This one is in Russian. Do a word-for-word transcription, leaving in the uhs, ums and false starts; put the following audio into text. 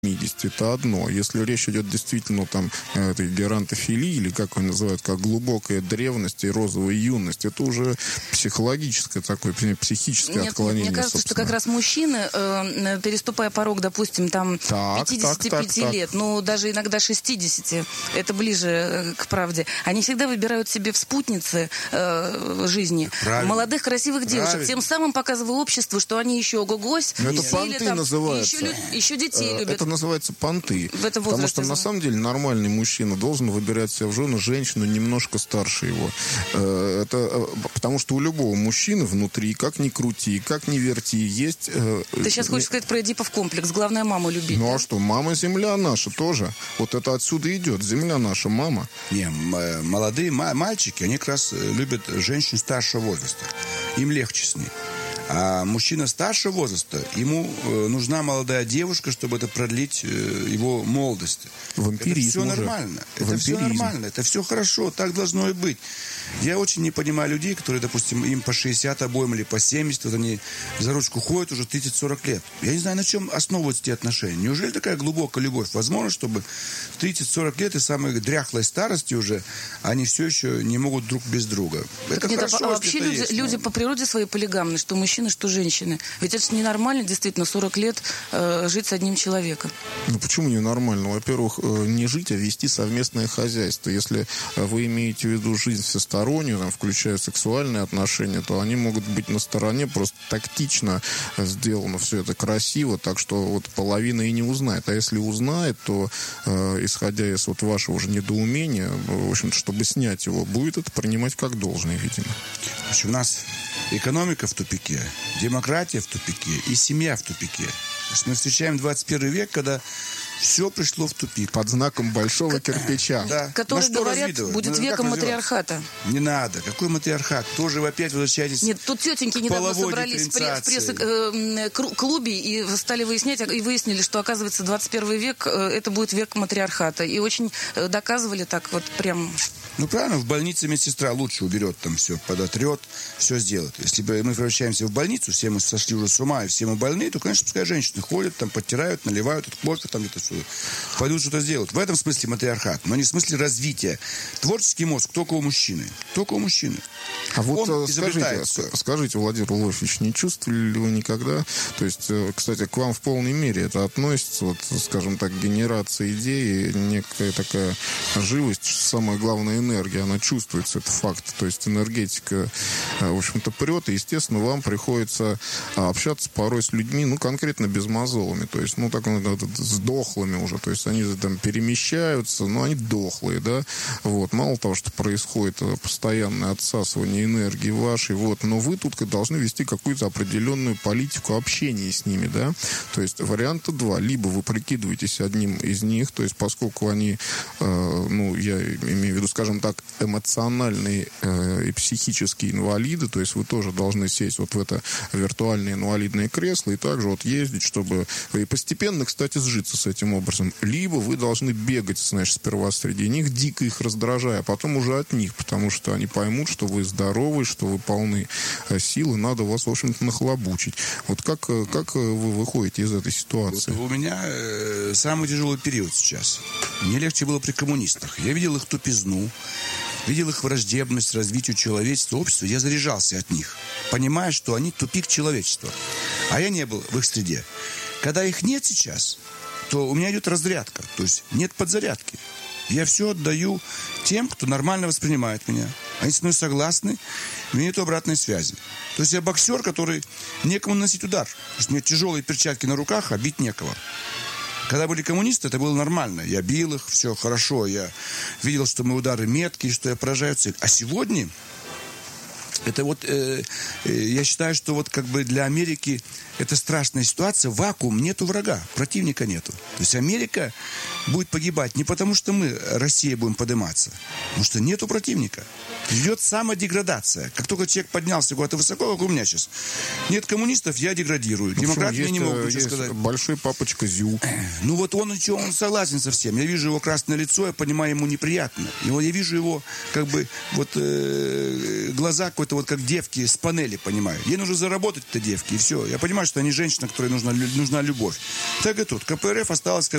семидесяти, это одно. Если речь идет действительно там этой геронтофилии, или как они называют, как глубокая древность и розовая юность, это уже психологическое такое, психическое Нет, отклонение. Мне кажется, собственно. что как раз мужчины, э, переступая порог, допустим, там так, пятидесяти пяти так, так, лет, так. ну даже иногда шестидесяти, это ближе к правде, они всегда выбирают себе в спутнице э, жизни Правильно. молодых, красивых девушек, Правильно. тем самым показывая обществу, что они еще ого-гось, это сели понты там, называются. Еще, еще детей любят. Это называется понты. В этом Потому возрасте, что на да. самом деле нормальный мужчина должен выбирать себе в жены женщину немножко старше его. Это потому что у любого мужчины внутри, как ни крути, как ни верти, есть... Ты сейчас хочешь сказать про Эдипов комплекс. Главное, маму любить. Ну да? а что, мама земля наша тоже. Вот это отсюда идет. Земля наша, мама. Не, м- молодые ма- мальчики, они как раз любят женщин старшего возраста. Им легче с ней. А мужчина старшего возраста, ему э, нужна молодая девушка, чтобы это продлить э, его молодость. Вампиризм Это все уже. нормально. Это Вампиризм. все нормально. Это все хорошо. Так должно и быть. Я очень не понимаю людей, которые, допустим, им по шестьдесят обоим или по семьдесят, вот они за ручку ходят уже тридцать-сорок лет. Я не знаю, на чем основываются эти отношения. Неужели такая глубокая любовь? Возможно, чтобы тридцать-сорок лет и самой дряхлой старости уже они все еще не могут друг без друга. Это Нет, хорошо, а вообще если это люди, есть, люди но- по природе своей полигамны, что мужчины, что женщины. Ведь это же ненормально, действительно, сорок лет э, жить с одним человеком. Ну почему ненормально? Во-первых, э, не жить, а вести совместное хозяйство. Если э, вы имеете в виду жизнь всестороннюю, там, включая сексуальные отношения, то они могут быть на стороне, просто тактично э, сделано все это красиво, так что вот половина и не узнает. А если узнает, то, э, исходя из вот вашего же недоумения, в общем-то, чтобы снять его, будет это принимать как должное, видимо. В общем, у нас экономика в тупике, демократия в тупике и семья в тупике. То есть мы встречаем двадцать первый век, когда все пришло в тупик. Под знаком большого кирпича. Да. Которые На что говорят, развитывать? будет Ну, веком как развиваться? матриархата. Не надо. Какой матриархат? Тоже вы опять возвращаетесь... Нет, тут тетеньки к недавно половой собрались в пресс- в дифференциации. пресс-клубе и стали выяснять, и выяснили, что, оказывается, двадцать первый век, э, это будет век матриархата. И очень э, доказывали так вот прям... Ну, правильно, в больнице медсестра лучше уберет там все, подотрет, все сделает. Если бы мы превращаемся в больницу, все мы сошли уже с ума, и все мы больны, то, конечно, пускай женщины ходят, там, подтирают, наливают, от кофе там где-то сюда. Пойдут что-то сделать. В этом смысле матриархат, но не в смысле развития. Творческий мозг только у мужчины. Только у мужчины. А вот Он скажите, изобретает всё. скажите, Владимир Владимирович, не чувствовали ли вы никогда, то есть, кстати, к вам в полной мере это относится, вот, скажем так, генерация идеи, некая такая живость, самая главная энергия, она чувствуется, это факт. То есть энергетика, в общем-то, прет, и, естественно, вам приходится общаться порой с людьми, ну, конкретно безмозолами, то есть, ну, так, с дохлыми уже, то есть они там перемещаются, но они дохлые, да, вот, мало того, что происходит постоянное отсасывание энергии вашей, вот, но вы тут должны вести какую-то определенную политику общения с ними, да, то есть варианта два, либо вы прикидываетесь одним из них, то есть поскольку они, э, ну, я имею в виду, скажем так, эмоциональные э, и психические инвалиды, то есть вы тоже должны сесть вот в это виртуальное инвалидное кресло и также вот ездить, чтобы и постепенно, кстати, сжиться с этим образом. Либо вы должны бегать, значит, сперва среди них, дико их раздражая, а потом уже от них, потому что они поймут, что вы здоровы, что вы полны сил, и надо вас, в общем-то, нахлобучить. Вот как, как вы выходите из этой ситуации? Вот у меня э, самый тяжелый период сейчас. Мне легче было при коммунистах. Я видел их тупизну, видел их враждебность развитию человечества, общества. Я заряжался от них, понимая, что они тупик человечества. А я не был в их среде. Когда их нет сейчас, то у меня идет разрядка. То есть нет подзарядки. Я все отдаю тем, кто нормально воспринимает меня. Они со мной согласны, у меня нет обратной связи. То есть я боксер, который некому наносить удар. То есть у меня тяжелые перчатки на руках, а бить некого. Когда были коммунисты, это было нормально. Я бил их, все хорошо. Я видел, что мои удары меткие, что я поражаю цель. А сегодня... Это вот, э, э, я считаю, что вот как бы для Америки это страшная ситуация. Вакуум, нету врага, противника нету. То есть Америка будет погибать не потому, что мы, Россия, будем подниматься, потому что нету противника. Идет самодеградация. Как только человек поднялся куда-то высоко, как у меня сейчас, нет коммунистов, я деградирую. Ну, Демократы мне не могут ничего есть сказать. Большой папочка Зю. Ну вот он ничего, он согласен со всем. Я вижу его красное лицо, я понимаю, ему неприятно. Его, я вижу его, как бы, вот, э, глаза какой-то это вот как девки с панели, понимаю. Ей нужно заработать, это девки, и все. Я понимаю, что они женщина, которой нужна, нужна любовь. Так и тут. КПРФ осталась